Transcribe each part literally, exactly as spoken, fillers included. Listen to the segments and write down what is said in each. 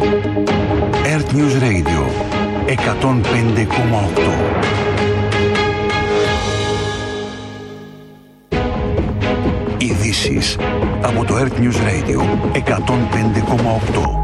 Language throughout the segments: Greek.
Earth News Radio εκατόν πέντε κόμμα οκτώ. Ειδήσεις από το Earth News Radio εκατόν πέντε κόμμα οκτώ.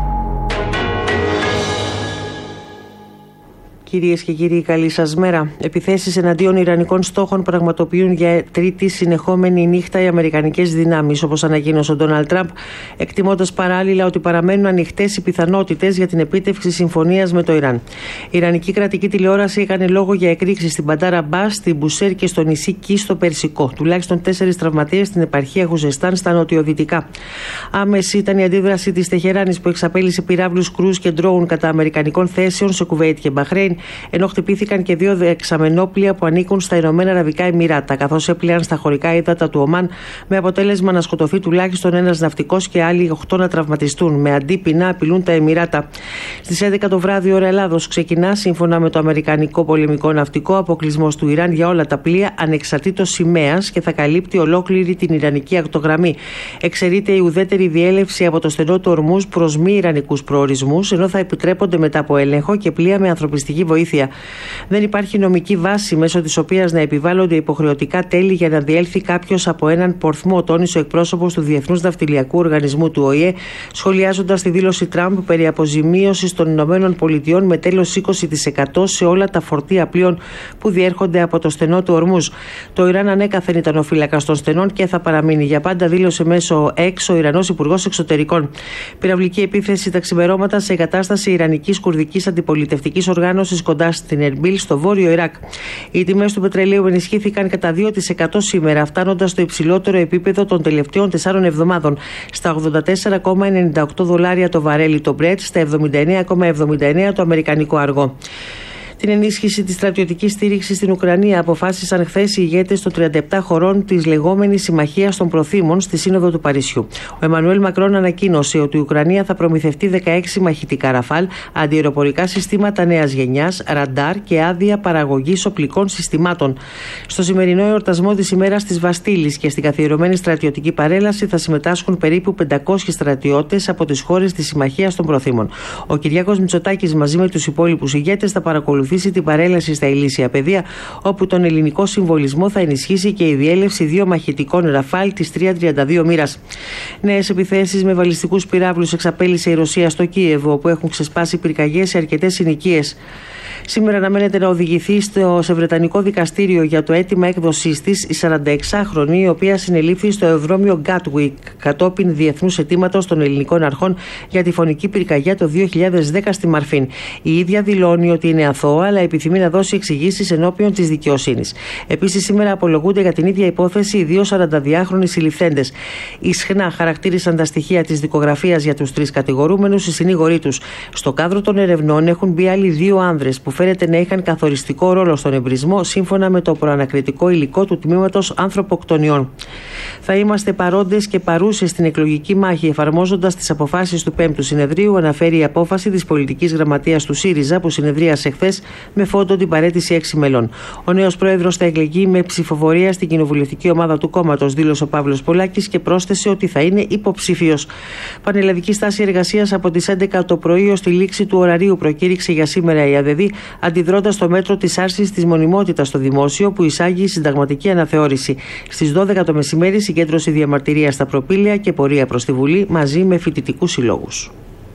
Κυρίες και κύριοι, καλή σας μέρα. Επιθέσεις εναντίον ιρανικών στόχων πραγματοποιούν για τρίτη συνεχόμενη νύχτα οι αμερικανικές δυνάμεις, όπως ανακοίνωσε ο Ντόναλντ Τραμπ, εκτιμώντας παράλληλα ότι παραμένουν ανοιχτές οι πιθανότητες για την επίτευξη συμφωνίας με το Ιράν. Η ιρανική κρατική τηλεόραση έκανε λόγο για εκρήξεις στην Μπαντάρ Αμπάς, στην Μπουσέρ και στο νησί Κι στο Περσικό. Τουλάχιστον τέσσερις τραυματίες στην επαρχία Χουζεστάν στα νοτιοδυτικά. Άμεση ήταν η αντίδραση της Τεχεράνης, που εξαπέλυσε πυράβλους κρούζ και ντρόουν κατά αμερικανικών θέσεων σε Κουβέιτ και Μπαχρέιν, ενώ χτυπήθηκαν και δύο δεξαμενόπλια που ανήκουν στα Ηνωμένα Αραβικά Εμιράτα, καθώς έπλεαν στα χωρικά ύδατα του Ομάν, με αποτέλεσμα να σκοτωθεί τουλάχιστον ένας ναυτικός και άλλοι οκτώ να τραυματιστούν. Με αντίπεινα να απειλούν τα Εμιράτα. Στις έντεκα το βράδυ, ώρα Ελλάδος, ξεκινά, σύμφωνα με το Αμερικανικό Πολεμικό Ναυτικό, αποκλεισμός του Ιράν για όλα τα πλοία ανεξαρτήτως σημαίας και θα καλύπτει ολόκληρη την Ιρανική ακτογραμμή. Εξαιρείται η ουδέτερη διέλευση από το στενό του Ορμούζ προς μη ιρανικούς προορισμούς, ενώ θα επιτρέπονται μετά από έλεγχο και πλοία με ανθρωπιστική βοήθεια. Δεν υπάρχει νομική βάση μέσω της οποίας να επιβάλλονται υποχρεωτικά τέλη για να διέλθει κάποιος από έναν πορθμό, τόνισε ο εκπρόσωπος του Διεθνούς Ναυτιλιακού Οργανισμού του Ο Η Ε, σχολιάζοντας τη δήλωση Τραμπ περί αποζημίωσης των Ηνωμένων Πολιτειών με τέλος είκοσι τοις εκατό σε όλα τα φορτία πλοίων που διέρχονται από το στενό του Ορμούζ. Το Ιράν ανέκαθεν ήταν ο φύλακας των στενών και θα παραμείνει για πάντα, δήλωσε μέσω X ο Ιρανός Υπουργός Εξωτερικών. Πυραυλική επίθεση τα ξημερώματα σε εγκατάσταση Ιρανικής Κουρδικής Αντιπολιτευτικής Οργάνωσης κοντά στην Ερμπίλ, στο βόρειο Ιράκ. Οι τιμές του πετρελαίου ενισχύθηκαν κατά δύο τοις εκατό σήμερα, φτάνοντας στο υψηλότερο επίπεδο των τελευταίων τεσσάρων εβδομάδων, στα ογδόντα τέσσερα κόμμα ενενήντα οκτώ δολάρια το βαρέλι το Brent, στα εβδομήντα εννέα κόμμα εβδομήντα εννέα το αμερικανικό αργό. Την ενίσχυση της στρατιωτικής στήριξης στην Ουκρανία αποφάσισαν χθες οι ηγέτες των τριάντα επτά χωρών της λεγόμενης Συμμαχίας των Προθήμων στη Σύνοδο του Παρισιού. Ο Εμμανουέλ Μακρόν ανακοίνωσε ότι η Ουκρανία θα προμηθευτεί δεκαέξι μαχητικά ραφάλ, αντιαεροπορικά συστήματα νέας γενιάς, ραντάρ και άδεια παραγωγής οπλικών συστημάτων. Στο σημερινό εορτασμό της ημέρας της Βαστίλης και στην καθιερωμένη στρατιωτική παρέλαση θα συμμετάσχουν περίπου πεντακόσιοι στρατιώτες από τις χώρες της Συμμαχίας των Προθήμων. Ο Κυριάκος Μητσοτάκης μαζί με τους υπόλοιπους ηγέτες θα παρακολουθήσει την παρέλαση στα ηλίσια πεδία, όπου τον ελληνικό συμβολισμό θα ενισχύσει και η διέλευση δύο μαχητικών ραφάλ της τριακόσια τριάντα δύο μοίρας. Νέες επιθέσεις με βαλιστικούς πυράβλους εξαπέλυσε η Ρωσία στο Κίεβο, όπου έχουν ξεσπάσει πυρκαγιές σε αρκετές συνοικίες. Σήμερα αναμένεται να οδηγηθεί στο, σε βρετανικό δικαστήριο για το αίτημα έκδοσής της η σαρανταεξάχρονη, η οποία συνελήφθη στο αεροδρόμιο Gatwick κατόπιν διεθνούς αιτήματος των ελληνικών αρχών για τη φωνική πυρκαγιά το δύο χιλιάδες δέκα στη Μαρφίν. Η ίδια δηλώνει ότι είναι αθώα, αλλά επιθυμεί να δώσει εξηγήσεις ενώπιον της δικαιοσύνης. Επίσης, σήμερα απολογούνται για την ίδια υπόθεση οι δύο σαρανταδυάχρονοι συλληφθέντες. Ισχνά χαρακτήρισαν τα στοιχεία της δικογραφίας για τους τρεις κατηγορούμενους οι συνήγοροι τους. Στο κάδρο των ερευνών έχουν μπει άλλοι δύο άνδρες που φέρεται να είχαν καθοριστικό ρόλο στον εμπρισμό, σύμφωνα με το προανακριτικό υλικό του τμήματος ανθρωποκτονιών. Θα είμαστε παρόντες και παρούσες στην εκλογική μάχη, εφαρμόζοντας τις αποφάσεις του πέμπτου συνεδρίου, αναφέρει η απόφαση της πολιτικής γραμματείας του ΣΥΡΙΖΑ, που συνεδρίασε χθες με φόντο την παραίτηση έξι μελών. Ο νέος πρόεδρος θα εκλεγεί με ψηφοφορία στην κοινοβουλευτική ομάδα του κόμματος, δήλωσε ο Παύλος Πολάκης και πρόσθεσε ότι θα είναι υποψήφιος. Πανελλαδική στάση εργασίας από τις έντεκα το πρωί ως τη λήξη του ωραρίου προκήρυξε για σήμερα η ΑΔΕΔΗ, αντιδρώντας στο μέτρο της άρσης της μονιμότητας στο δημόσιο που εισάγει συνταγματική αναθεώρηση. Στις δώδεκα το μεσημέρι συγκέντρωση διαμαρτυρία στα προπήλαια και πορεία προς τη Βουλή μαζί με φοιτητικούς συλλόγους.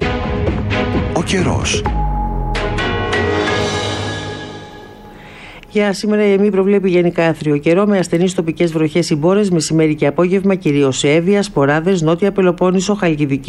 Ο καιρός. Για σήμερα η ΕΜΗ προβλέπει γενικά άθριο καιρό με ασθενείς τοπικές βροχές ή μπόρες μεσημέρι και απόγευμα, κυρίως σε Εύβοια, Σποράδες, Νότια Πελοπόννησο, Χαλκιδική.